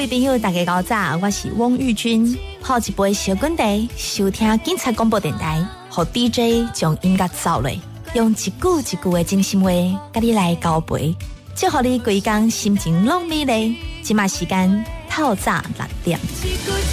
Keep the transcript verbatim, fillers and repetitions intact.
位朋友大家好早，我是汪玉君，泡一杯小滚茶，收听警察广播电台，和 D J 将音乐走落，用一句一句的真心话，甲你来交陪，祝福你规工心情拢美丽。即马时间透早六点。